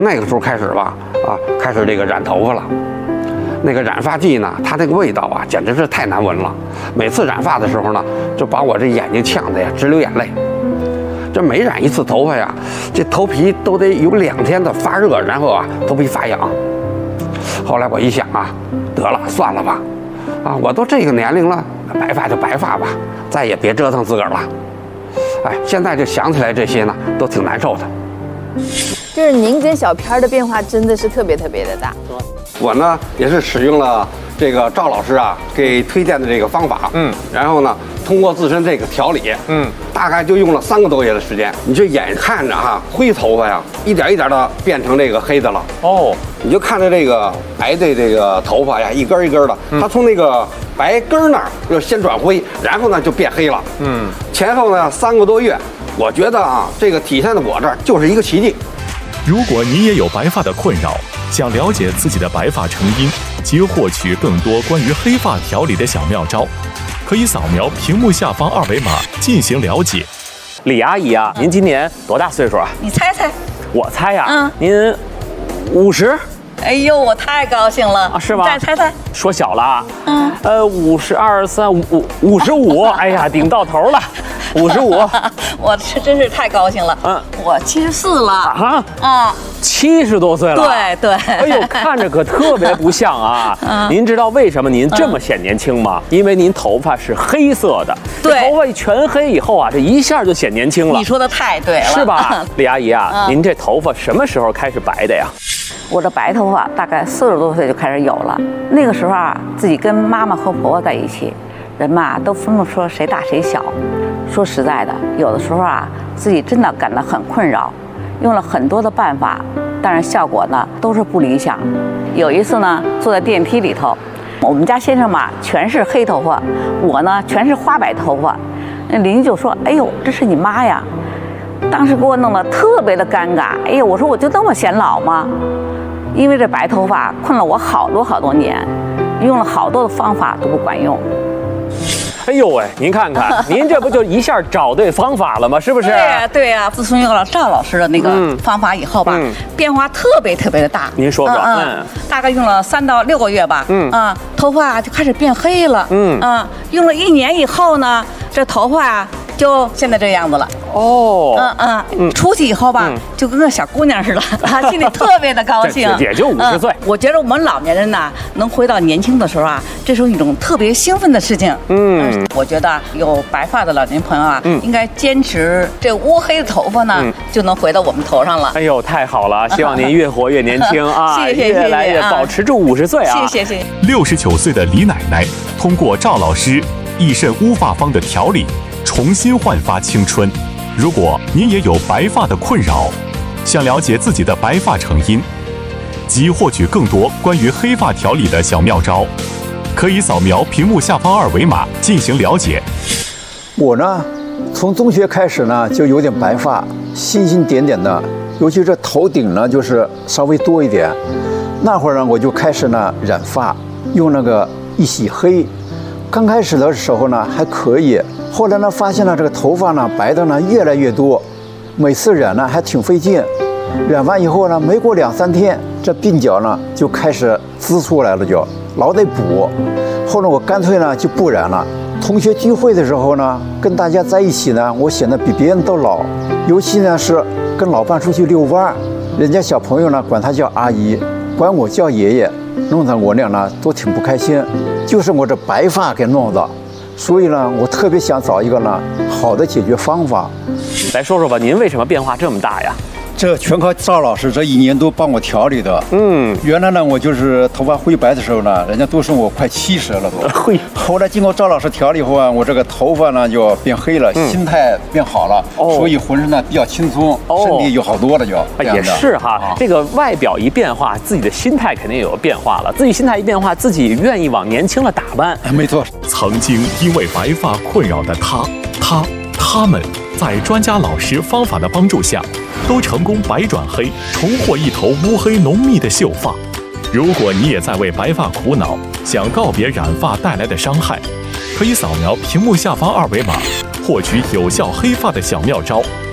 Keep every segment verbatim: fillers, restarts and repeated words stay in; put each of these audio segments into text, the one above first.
那个时候开始吧，啊，开始这个染头发了。那个染发剂呢，它那个味道啊，简直是太难闻了。每次染发的时候呢，就把我这眼睛呛得呀直流眼泪。这每染一次头发呀，这头皮都得有两天的发热，然后啊，头皮发痒。后来我一想啊，得了，算了吧，啊，我都这个年龄了，白发就白发吧，再也别折腾自个儿了。哎，现在就想起来这些呢，都挺难受的。 就是您跟小片的变化真的是特别特别的大。 我呢也是使用了这个赵老师啊给推荐的这个方法，嗯，然后呢通过自身这个调理，嗯，大概就用了三个多月的时间。你就眼看着哈灰头发呀，一点一点的变成这个黑的了。哦，你就看着这个白的这个头发呀，一根一根的，它从那个白根那儿就先转灰，然后呢就变黑了。嗯，前后呢三个多月，我觉得啊，这个体现在我这儿就是一个奇迹。 如果你也有白发的困扰，想了解自己的白发成因及获取更多关于黑发调理的小妙招，可以扫描屏幕下方二维码进行了解。 李阿姨啊，您今年多大岁数啊？ 你猜猜。 我猜呀、啊， 嗯， 您五十。 哎呦，我太高兴了啊！是吗？ 再猜猜。 说小了啊。 嗯。 呃，五十二三五五五十五，哎呀，顶到头了，五十五。 我这真是太高兴了。嗯。我七十四了。 啊。 啊。 七十多岁了。 对对。 哎呦，看着可特别不像啊。嗯。您知道为什么您这么显年轻吗？因为您头发是黑色的。 对。 头发全黑以后啊，这一下就显年轻了。 你说的太对了。 是吧，李阿姨啊？您这头发什么时候开始白的呀？ 我的白头发大概四十多岁就开始有了，那个时候啊，自己跟妈妈和婆婆在一起，人嘛都分不出谁大谁小。说实在的，有的时候啊，自己真的感到很困扰，用了很多的办法，但是效果呢都是不理想。有一次呢，坐在电梯里头，我们家先生嘛全是黑头发，我呢全是花白头发，那邻居就说：“哎呦，这是你妈呀！”当时给我弄得特别的尴尬。哎呦，我说我就那么显老吗？因为这白头发困了我好多好多年，用了好多的方法都不管用。 哎呦喂，您看看，您这不就一下找对方法了吗？是不是？ 对呀、啊，对呀、啊。自从用了赵老师的那个方法以后吧，嗯、变化特别特别的大。 您说说， 嗯，嗯大概用了三到六个月吧，嗯啊，头发就开始变黑了，嗯啊，用了一年以后呢，这头发啊就现在这样子了。哦，嗯嗯，出去以后吧，就跟个小姑娘似的，啊，心里特别的高兴。 也就五十岁。 我觉得我们老年人呢，能回到年轻的时候啊，这是一种特别兴奋的事情。嗯，我觉得有白发的老年朋友啊，应该坚持这乌黑的头发呢，就能回到我们头上了。 哎呦，太好了！希望您越活越年轻啊， 谢谢， 越来越保持住五十岁啊！ 谢谢谢谢。 六十九岁的李奶奶通过赵老师益肾乌发方的调理，重新焕发青春。如果您也有白发的困扰，想了解自己的白发成因，及获取更多关于黑发调理的小妙招，可以扫描屏幕下方二维码进行了解。 我呢，从中学开始呢，就有点白发，星星点点的，尤其这头顶呢，就是稍微多一点。那会儿呢，我就开始呢染发，用那个一洗黑。刚开始的时候呢还可以，后来呢发现了这个头发呢白的呢越来越多，每次染呢还挺费劲。染完以后呢，没过两三天，这鬓角呢就开始滋出来了，就老得补。后来我干脆呢就不染了。同学聚会的时候呢，跟大家在一起呢，我显得比别人都老。尤其呢是跟老伴出去遛弯，人家小朋友呢管他叫阿姨，管我叫爷爷，弄得我俩呢都挺不开心。就是我这白发给弄的，所以呢，我特别想找一个呢好的解决方法。 来说说吧，您为什么变化这么大呀？ 这全靠赵老师这一年多帮我调理的。嗯，原来呢，我就是头发灰白的时候呢，人家都说我快七十了都。 会。 后来经过赵老师调理以后啊，我这个头发呢就变黑了，嗯、心态变好了，哦、所以浑身呢比较轻松，哦、身体有好多了就。 也是哈，啊、这个外表一变化，自己的心态肯定也有变化了。自己心态一变化，自己愿意往年轻了打扮。 没错。 曾经因为白发困扰的他、他、他们，在专家老师方法的帮助下，都成功白转黑，重获一头乌黑浓密的秀发。如果你也在为白发苦恼，想告别染发带来的伤害，可以扫描屏幕下方二维码，获取有效黑发的小妙招，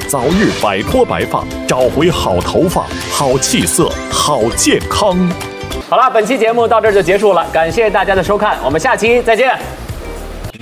早日摆脱白发，找回好头发、好气色、好健康。 好了，本期节目到这儿就结束了，感谢大家的收看，我们下期再见。